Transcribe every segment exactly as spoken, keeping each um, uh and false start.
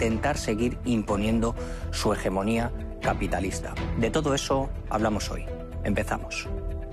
intentar seguir imponiendo su hegemonía capitalista. De todo eso hablamos hoy. Empezamos.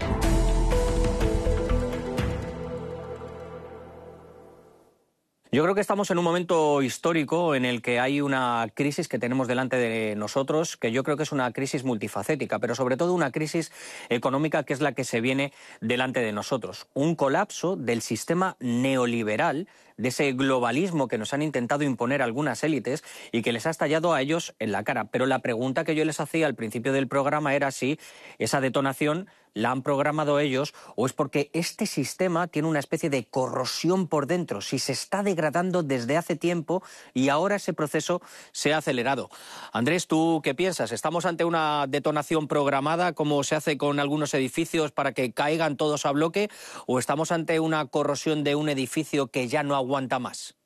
Yo creo que estamos en un momento histórico en el que hay una crisis que tenemos delante de nosotros, que yo creo que es una crisis multifacética, pero sobre todo una crisis económica que es la que se viene delante de nosotros. Un colapso del sistema neoliberal, de ese globalismo que nos han intentado imponer algunas élites y que les ha estallado a ellos en la cara. Pero la pregunta que yo les hacía al principio del programa era si esa detonación la han programado ellos o es porque este sistema tiene una especie de corrosión por dentro, si se está degradando desde hace tiempo y ahora ese proceso se ha acelerado. Andrés, ¿tú qué piensas? ¿Estamos ante una detonación programada como se hace con algunos edificios para que caigan todos a bloque o estamos ante una corrosión de un edificio que ya no aguanta más?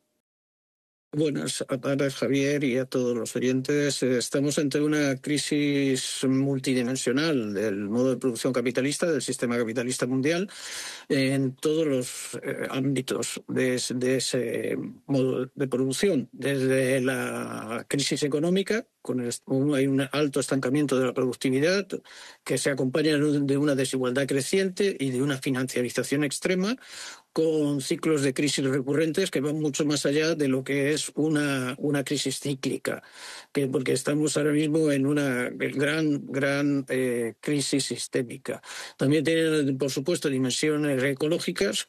Buenas tardes, Javier, y a todos los oyentes. Estamos ante una crisis multidimensional del modo de producción capitalista, del sistema capitalista mundial, en todos los eh, ámbitos de, de ese modo de producción, desde la crisis económica, con el, hay un alto estancamiento de la productividad que se acompaña de una desigualdad creciente y de una financiarización extrema, con ciclos de crisis recurrentes que van mucho más allá de lo que es una, una crisis cíclica, que porque estamos ahora mismo en una gran, gran eh, crisis sistémica. También tiene, por supuesto, dimensiones ecológicas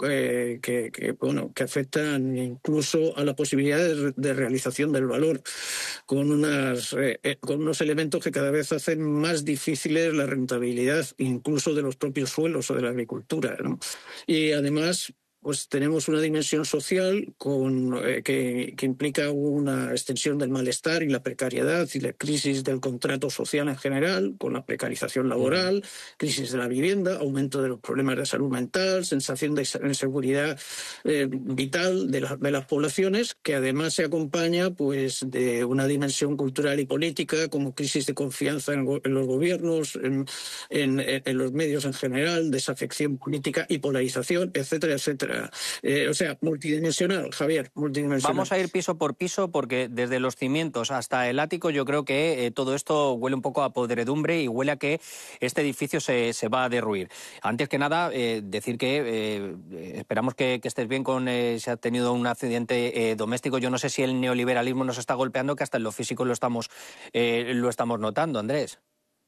eh, que, que, bueno, que afectan incluso a la posibilidad de, de realización del valor, con, unas, eh, con unos elementos que cada vez hacen más difíciles la rentabilidad incluso de los propios suelos o de la agricultura, ¿no? Y además pues tenemos una dimensión social con, eh, que, que implica una extensión del malestar y la precariedad y la crisis del contrato social en general, con la precarización laboral, crisis de la vivienda, aumento de los problemas de salud mental, sensación de inseguridad eh, vital de, la, de las poblaciones, que además se acompaña pues de una dimensión cultural y política como crisis de confianza en, en los gobiernos, en, en, en los medios en general, desafección política y polarización, etcétera, etcétera. Eh, o sea, multidimensional, Javier, multidimensional. Vamos a ir piso por piso porque desde los cimientos hasta el ático yo creo que eh, todo esto huele un poco a podredumbre y huele a que este edificio se, se va a derruir. Antes que nada, eh, decir que eh, esperamos que, que estés bien con eh, si ha tenido un accidente eh, doméstico. Yo no sé si el neoliberalismo nos está golpeando, que hasta en lo físico lo estamos, eh, lo estamos notando, Andrés.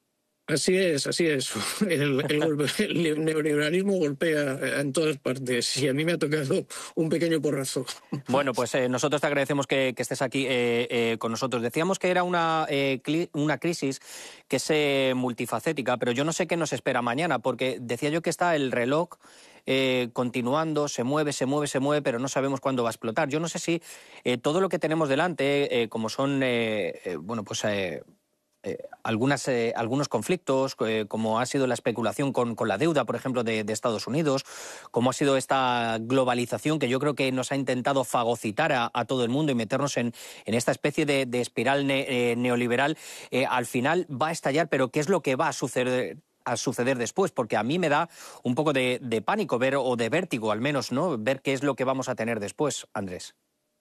Así es, así es. El, el, el neoliberalismo golpea en todas partes y a mí me ha tocado un pequeño porrazo. Bueno, pues eh, nosotros te agradecemos que, que estés aquí eh, eh, con nosotros. Decíamos que era una, eh, cli- una crisis que es eh, multifacética, pero yo no sé qué nos espera mañana, porque decía yo que está el reloj eh, continuando, se mueve, se mueve, se mueve, pero no sabemos cuándo va a explotar. Yo no sé si eh, todo lo que tenemos delante, eh, como son, eh, eh, bueno, pues... Eh, Eh, algunas, eh, algunos conflictos, eh, como ha sido la especulación con, con la deuda, por ejemplo, de, de Estados Unidos, como ha sido esta globalización que yo creo que nos ha intentado fagocitar a, a todo el mundo y meternos en, en esta especie de, de espiral ne, eh, neoliberal, eh, al final va a estallar, pero ¿qué es lo que va a suceder? a suceder después, porque a mí me da un poco de, de pánico ver, o de vértigo al menos, ¿no? Ver qué es lo que vamos a tener después, Andrés.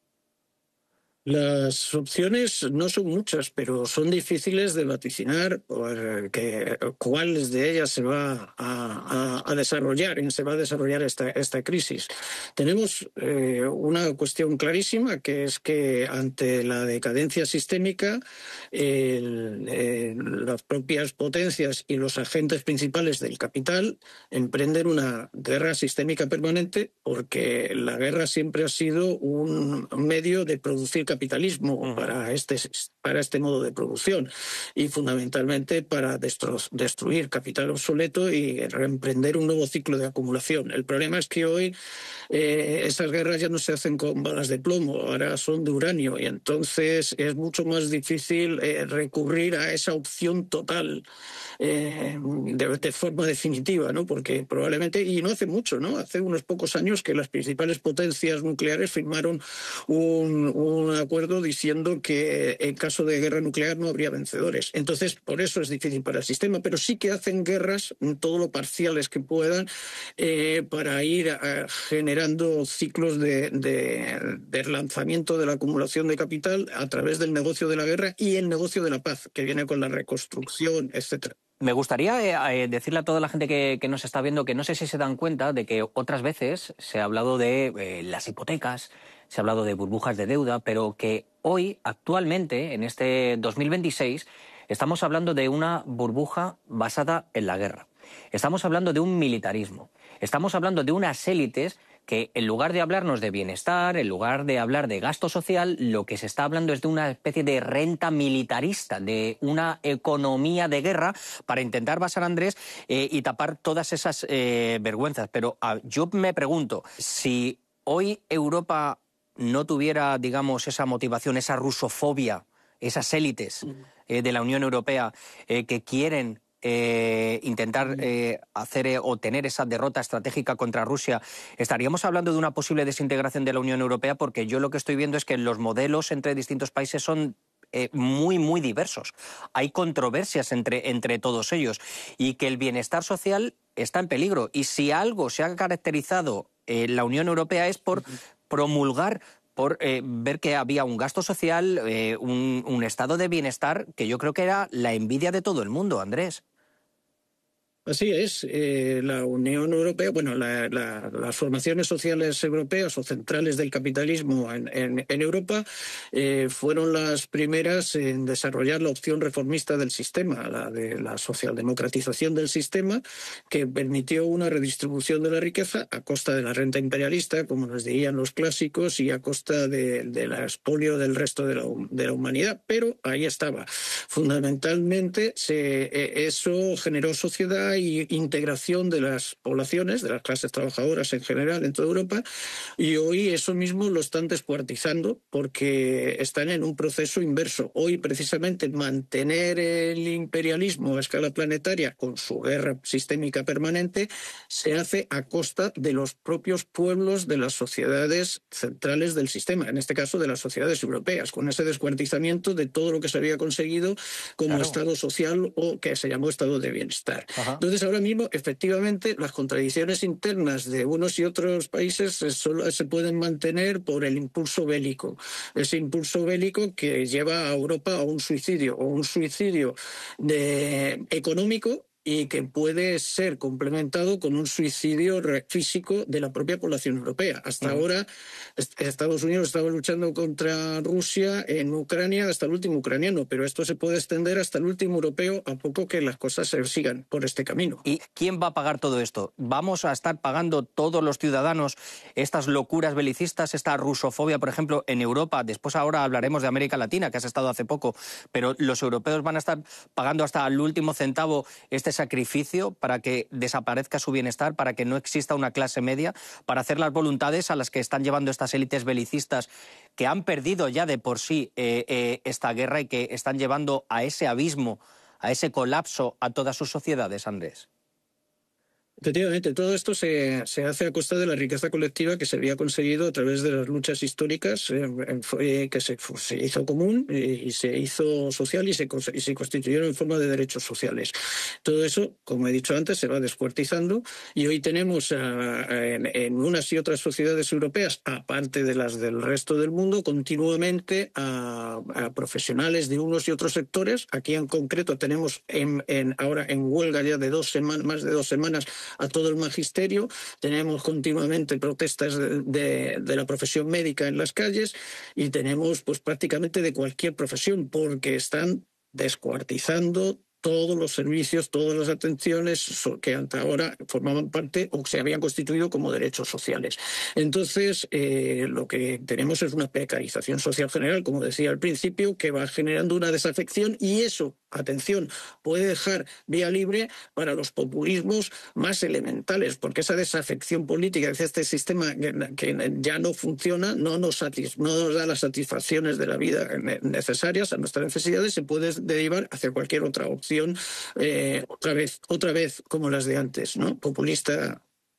Las opciones no son muchas, pero son difíciles de vaticinar porque cuáles de ellas se va a, a, a desarrollar, se va a desarrollar esta, esta crisis. Tenemos eh, una cuestión clarísima, que es que ante la decadencia sistémica, el, eh, las propias potencias y los agentes principales del capital emprenden una guerra sistémica permanente, porque la guerra siempre ha sido un medio de producir capitalismo uh-huh. para este para este modo de producción y fundamentalmente para destru- destruir capital obsoleto y reemprender un nuevo ciclo de acumulación. El problema es que hoy eh, esas guerras ya no se hacen con balas de plomo, ahora son de uranio y entonces es mucho más difícil eh, recurrir a esa opción total eh, de, de forma definitiva, ¿no? Porque probablemente, y no hace mucho, ¿no? Hace unos pocos años que las principales potencias nucleares firmaron un, una acuerdo diciendo que en caso de guerra nuclear no habría vencedores. Entonces, por eso es difícil para el sistema, pero sí que hacen guerras, todo lo parciales que puedan, eh, para ir eh, generando ciclos de, de, de lanzamiento de la acumulación de capital a través del negocio de la guerra y el negocio de la paz, que viene con la reconstrucción, etcétera. Me gustaría eh, decirle a toda la gente que, que nos está viendo que no sé si se dan cuenta de que otras veces se ha hablado de eh, las hipotecas, se ha hablado de burbujas de deuda, pero que hoy, actualmente, en este dos mil veintiséis, estamos hablando de una burbuja basada en la guerra. Estamos hablando de un militarismo. Estamos hablando de unas élites que, en lugar de hablarnos de bienestar, en lugar de hablar de gasto social, lo que se está hablando es de una especie de renta militarista, de una economía de guerra para intentar basar, Andrés, eh, y tapar todas esas eh, vergüenzas. Pero ah, yo me pregunto, si hoy Europa no tuviera, digamos, esa motivación, esa rusofobia, esas élites eh, de la Unión Europea eh, que quieren Eh, intentar eh, hacer eh, o tener esa derrota estratégica contra Rusia, estaríamos hablando de una posible desintegración de la Unión Europea, porque yo lo que estoy viendo es que los modelos entre distintos países son eh, muy, muy diversos. Hay controversias entre, entre todos ellos y que el bienestar social está en peligro. Y si algo se ha caracterizado eh, la Unión Europea es por promulgar, por eh, ver que había un gasto social, eh, un, un estado de bienestar que yo creo que era la envidia de todo el mundo, Andrés. Así es, eh, la Unión Europea, bueno, la, la, las formaciones sociales europeas o centrales del capitalismo en, en, en Europa eh, fueron las primeras en desarrollar la opción reformista del sistema, la de la socialdemocratización del sistema, que permitió una redistribución de la riqueza a costa de la renta imperialista, como nos dirían los clásicos, y a costa de, de la expolio del resto de la, de la humanidad. Pero ahí estaba. Fundamentalmente, se, eh, eso generó sociedad y integración de las poblaciones, de las clases trabajadoras en general en toda Europa, y hoy eso mismo lo están descuartizando porque están en un proceso inverso. Hoy, precisamente, mantener el imperialismo a escala planetaria con su guerra sistémica permanente se hace a costa de los propios pueblos de las sociedades centrales del sistema, en este caso de las sociedades europeas, con ese descuartizamiento de todo lo que se había conseguido como claro. Estado social o que se llamó estado de bienestar. Ajá. Entonces, ahora mismo, efectivamente, las contradicciones internas de unos y otros países solo se pueden mantener por el impulso bélico. Ese impulso bélico que lleva a Europa a un suicidio, o un suicidio de, económico, y que puede ser complementado con un suicidio físico de la propia población europea. Hasta uh-huh. ahora, Estados Unidos estaba luchando contra Rusia en Ucrania hasta el último ucraniano, pero esto se puede extender hasta el último europeo a poco que las cosas se sigan por este camino. ¿Y quién va a pagar todo esto? ¿Vamos a estar pagando todos los ciudadanos estas locuras belicistas, esta rusofobia, por ejemplo, en Europa? Después ahora hablaremos de América Latina, que has estado hace poco, pero los europeos van a estar pagando hasta el último centavo este sacrificio para que desaparezca su bienestar, para que no exista una clase media, para hacer las voluntades a las que están llevando estas élites belicistas que han perdido ya de por sí eh, eh, esta guerra y que están llevando a ese abismo, a ese colapso a todas sus sociedades, Andrés. Efectivamente, todo esto se, se hace a costa de la riqueza colectiva que se había conseguido a través de las luchas históricas, eh, que se, se hizo común eh, y se hizo social y se, y se constituyeron en forma de derechos sociales. Todo eso, como he dicho antes, se va descuartizando y hoy tenemos a, a, en, en unas y otras sociedades europeas, aparte de las del resto del mundo, continuamente a, a profesionales de unos y otros sectores. Aquí en concreto tenemos en, en, ahora en huelga ya de dos semanas, más de dos semanas, a todo el magisterio. Tenemos continuamente protestas de, de, de la profesión médica en las calles y tenemos pues prácticamente de cualquier profesión, porque están descuartizando todos los servicios, todas las atenciones que hasta ahora formaban parte o se habían constituido como derechos sociales. Entonces, eh, lo que tenemos es una precarización social general, como decía al principio, que va generando una desafección y eso, atención, puede dejar vía libre para los populismos más elementales, porque esa desafección política de este sistema que, que ya no funciona, no nos, satis, no nos da las satisfacciones de la vida necesarias a nuestras necesidades, se puede derivar hacia cualquier otra opción. Eh, otra vez, otra vez como las de antes, ¿no? Populista.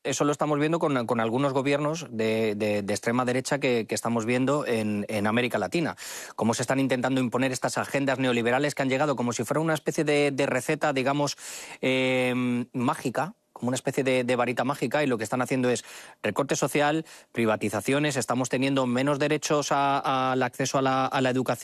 eso lo estamos viendo con, con algunos gobiernos de, de, de extrema derecha que, que estamos viendo en, en América Latina. Cómo se están intentando imponer estas agendas neoliberales que han llegado como si fuera una especie de, de receta, digamos, eh, mágica, como una especie de, de varita mágica, y lo que están haciendo es recorte social, privatizaciones, estamos teniendo menos derechos a, a, al acceso a la, a la educación.